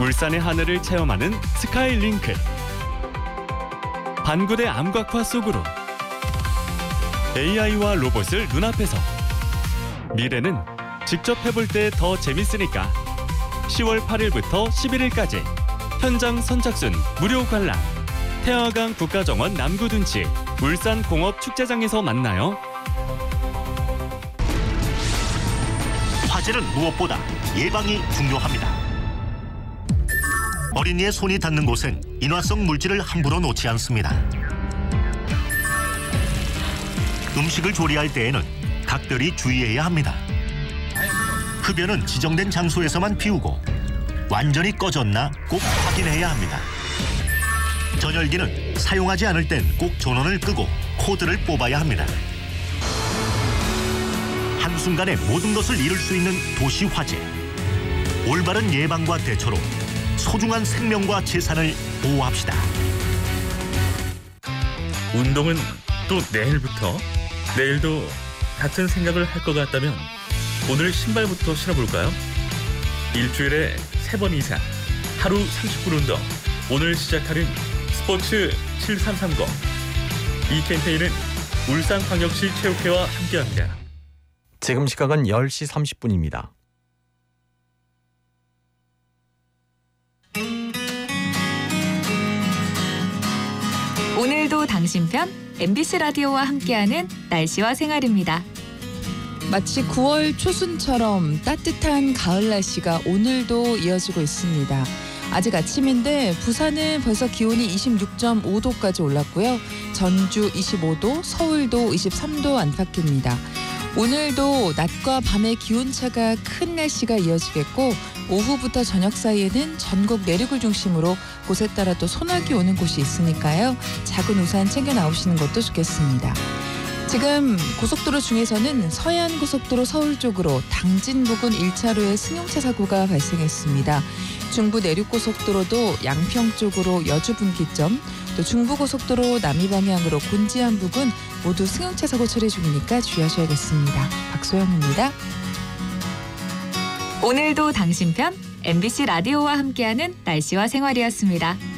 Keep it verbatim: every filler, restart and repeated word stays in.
울산의 하늘을 체험하는 스카이링크. 반구대 암각화 속으로 에이아이와 로봇을 눈앞에서. 미래는 직접 해볼 때 더 재밌으니까. 시월 팔일부터 십일일까지 현장 선착순 무료 관람. 태화강 국가정원 남구둔치 울산공업축제장에서 만나요. 화재는 무엇보다 예방이 중요합니다. 어린이의 손이 닿는 곳엔 인화성 물질을 함부로 놓지 않습니다. 음식을 조리할 때에는 각별히 주의해야 합니다. 흡연은 지정된 장소에서만 피우고 완전히 꺼졌나 꼭 확인해야 합니다. 전열기는 사용하지 않을 땐 꼭 전원을 끄고 코드를 뽑아야 합니다. 한순간에 모든 것을 잃을 수 있는 도시 화재. 올바른 예방과 대처로 소중한 생명과 재산을 보호합시다. 운동은 또 내일부터? 내일도 같은 생각을 할 것 같다면 오늘 신발부터 신어볼까요? 일주일에 세 번 이상 하루 삼십 분 운동. 오늘 시작하는 스포츠 칠삼삼공. 이 캠페인은 울산광역시 체육회와 함께합니다. 지금 시각은 열 시 삼십 분입니다. 오늘도 당신 편 엠비씨 라디오와 함께하는 날씨와 생활입니다. 마치 구월 초순처럼 따뜻한 가을 날씨가 오늘도 이어지고 있습니다. 아직 아침인데 부산은 벌써 기온이 이십육 점 오 도까지 올랐고요. 전주 이십오 도, 서울도 이십삼 도 안팎입니다. 오늘도 낮과 밤의 기온차가 큰 날씨가 이어지겠고 오후부터 저녁 사이에는 전국 내륙을 중심으로 곳에 따라 또 소나기 오는 곳이 있으니까요. 작은 우산 챙겨 나오시는 것도 좋겠습니다. 지금 고속도로 중에서는 서해안고속도로 서울 쪽으로 당진 부근 일 차로에 승용차 사고가 발생했습니다. 중부 내륙고속도로도 양평 쪽으로 여주 분기점, 또 중부고속도로 남이 방향으로 곤지암 부근 모두 승용차 사고 처리 중이니까 주의하셔야겠습니다. 박소영입니다. 오늘도 당신 편 엠비씨 라디오와 함께하는 날씨와 생활이었습니다.